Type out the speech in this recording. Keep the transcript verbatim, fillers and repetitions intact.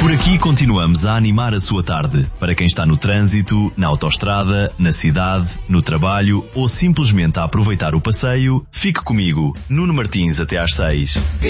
Por aqui continuamos a animar a sua tarde. Para quem está no trânsito, na autoestrada, na cidade, no trabalho ou simplesmente a aproveitar o passeio, fique comigo, Nuno Martins, até às seis.